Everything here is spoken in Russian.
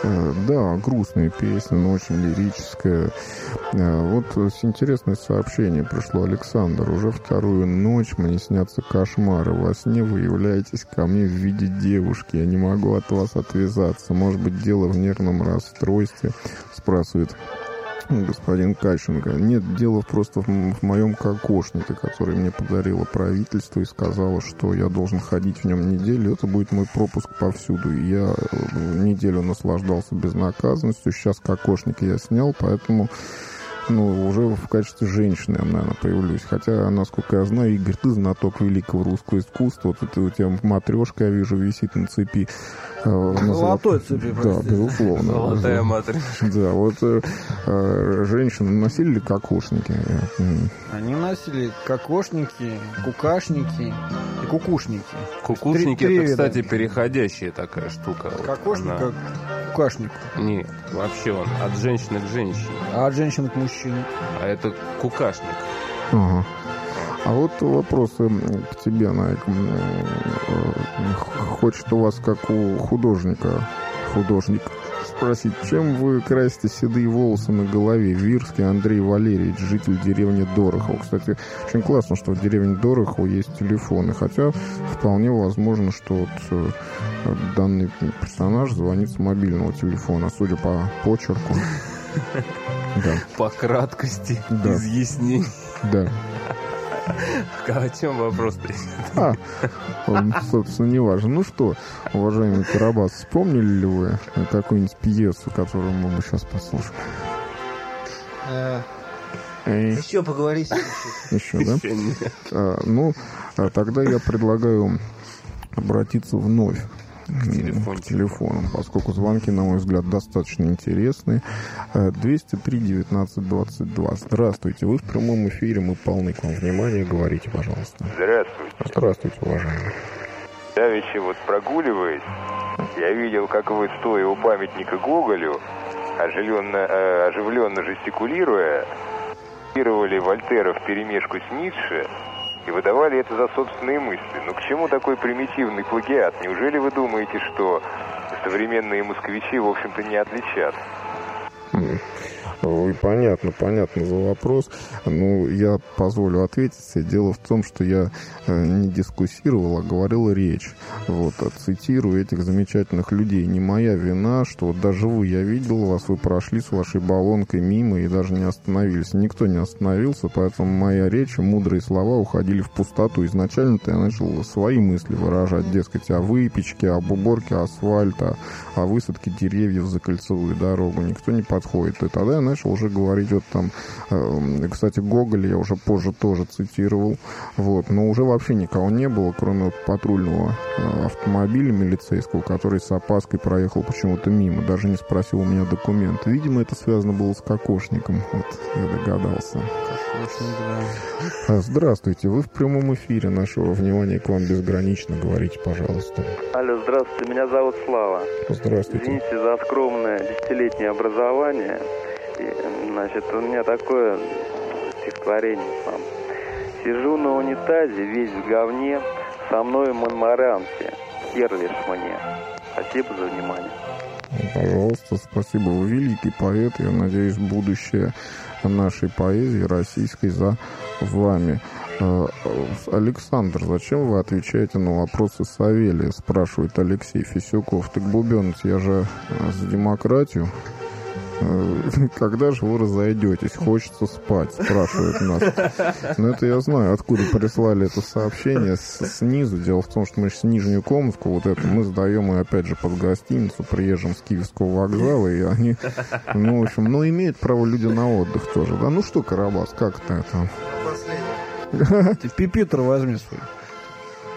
Да, грустная песня, но очень лирическая. Вот интересное сообщение пришло. Александр, уже вторую ночь мне снятся кошмары. Во сне вы являетесь ко мне в виде девушки. Я не могу от вас отвязаться. Может быть, дело в нервном расстройстве? Спрашивает господин Кащенко. Нет, дело просто в моем кокошнике, который мне подарило правительство и сказало, что я должен ходить в нем неделю. Это будет мой пропуск повсюду. И я неделю наслаждался безнаказанностью. Сейчас кокошник я снял, поэтому уже в качестве женщины я, наверное, появлюсь. Хотя, насколько я знаю, Игорь, ты знаток великого русского искусства. Вот это у тебя матрешка, я вижу, висит на цепи. Золотой цепи, да, безусловно. Золотая матрешка. Да, вот женщины носили ли кокошники? Они носили кокошники, кукашники и кукушники. Кукушники, это, кстати, переходящая такая штука. Кокошник как кукашник. Нет, вообще он от женщины к женщине. А от женщины к мужчине? А это кукашник. Ага. А вот вопрос к тебе, Найк. Хочет у вас, как у художник спросить, чем вы красите седые волосы на голове? Вирский Андрей Валерьевич, житель деревни Дорохово. Кстати, очень классно, что в деревне Дорохово есть телефоны. Хотя вполне возможно, что данный персонаж звонит с мобильного телефона, судя по почерку. Да. По краткости да. изъяснений. Да. О чем вопрос-то? Собственно, не важно. Ну что, уважаемый Карабас, вспомнили ли вы какую-нибудь пьесу, которую мы бы сейчас послушали? Еще поговорить. Еще, да? Тогда я предлагаю обратиться вновь к телефону, поскольку звонки, на мой взгляд, достаточно интересные. 203-19-22. Здравствуйте, вы в прямом эфире, мы полны к вам внимания. Говорите, пожалуйста. Здравствуйте. Здравствуйте, уважаемый. Давеча прогуливаясь, я видел, как вы, стоя у памятника Гоголю, оживленно жестикулируя, цитировали Вольтера вперемешку с Ницше и выдавали это за собственные мысли. Но к чему такой примитивный плагиат? Неужели вы думаете, что современные москвичи, в общем-то, не отличат? Понятно за вопрос. Я позволю ответить. Дело в том, что я не дискуссировал, а говорил речь. Цитирую этих замечательных людей. Не моя вина, что даже вы, я видел вас, вы прошли с вашей баллонкой мимо и даже не остановились. Никто не остановился, поэтому моя речь, мудрые слова уходили в пустоту. Изначально-то я начал свои мысли выражать, дескать, о выпечке, об уборке асфальта, о высадке деревьев за кольцевую дорогу. Никто не подходит. И тогда я начал уже говорить, кстати, Гоголя я уже позже тоже цитировал, но уже вообще никого не было, кроме патрульного автомобиля милицейского, который с опаской проехал почему-то мимо, даже не спросил у меня документы. Видимо, это связано было с кокошником, я догадался. Здравствуйте, вы в прямом эфире, нашего внимания к вам безгранично, говорите, пожалуйста. Алло, здравствуйте, меня зовут Слава. Здравствуйте. Извините за скромное 10-летнее образование. У меня такое стихотворение к вам. Сижу на унитазе, весь в говне, со мной в Монмарансе, хер лишь мне. Спасибо за внимание. Пожалуйста, спасибо. Вы великий поэт. Я надеюсь, будущее нашей поэзии российской за вами. Александр, зачем вы отвечаете на вопросы Савелия? Спрашивает Алексей Фисюков. Так, бубенец, я же за демократию. Когда же вы разойдетесь? Хочется спать, спрашивает нас. Это я знаю, откуда прислали это сообщение, снизу. Дело в том, что мы с Нижнекомска, мы сдаем, и опять же, под гостиницу приезжим с Киевского вокзала, и они, имеют право люди на отдых тоже, да? Ну что, Карабас, как-то это? Ты пипитер возьми свой.